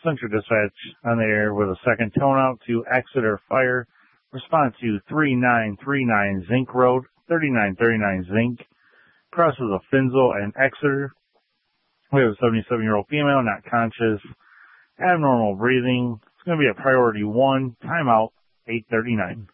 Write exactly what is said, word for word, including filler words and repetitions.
Central Dispatch on the air with a second tone out to Exeter Fire. Respond to three nine three nine Zinc Road, thirty-nine thirty-nine Zinc. Crosses of Finzel and Exeter. We have a seventy-seven-year-old female, not conscious, abnormal breathing. It's going to be a priority one, timeout, eight thirty-nine.